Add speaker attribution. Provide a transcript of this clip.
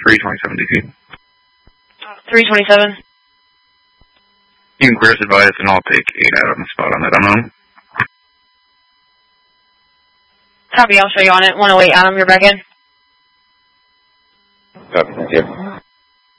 Speaker 1: 327 DC.
Speaker 2: 327.
Speaker 1: You can clear us advice, and I'll take 8 out on the spot on that unknown.
Speaker 2: Copy, I'll show you on it. 108, Adam, you're back in.
Speaker 3: Copy, thank you.